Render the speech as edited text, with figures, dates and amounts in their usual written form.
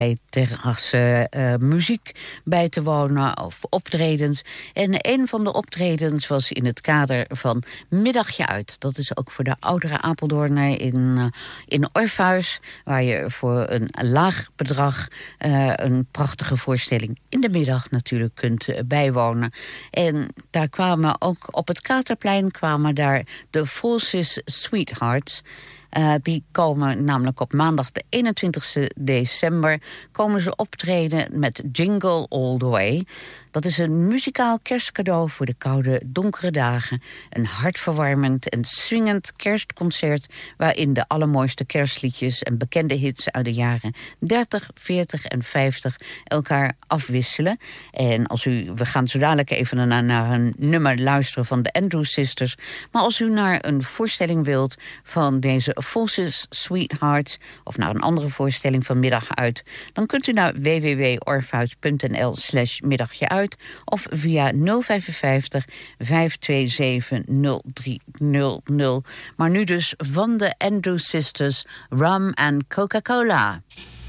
terrassen, muziek bij te wonen of optredens. En een van de optredens was in het kader van Middagje Uit. Dat is ook voor de oudere Apeldoorner in Orpheus, waar je voor een laag bedrag een prachtige voorstelling in de middag natuurlijk kunt bijwonen. En daar kwamen ook op het Katerplein daar de Falsis Sweethearts. Die komen namelijk op maandag de 21 december... komen ze optreden met Jingle All The Way. Dat is een muzikaal kerstcadeau voor de koude, donkere dagen. Een hartverwarmend en swingend kerstconcert... waarin de allermooiste kerstliedjes en bekende hits uit de jaren 30, 40 en 50 elkaar afwisselen. En we gaan zo dadelijk even naar een nummer luisteren van de Andrew Sisters. Maar als u naar een voorstelling wilt van deze Falsis Sweethearts... of naar een andere voorstelling van Middag Uit... dan kunt u naar www.orpheus.nl/middagje uit... of via 055 527 0300. Maar nu dus van de Andrew Sisters, Rum and Coca-Cola.